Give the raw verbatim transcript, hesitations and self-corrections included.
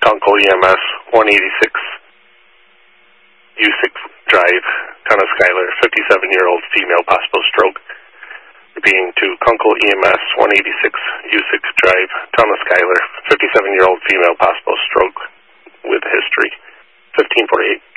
Conkle E M S, one eighty-six U six Drive, Town of Schuyler, fifty-seven-year-old female, possible stroke. Repeating to Conkle E M S, one eighty-six U six Drive, Town of Schuyler, fifty-seven-year-old female, possible stroke with history. fifteen forty-eight.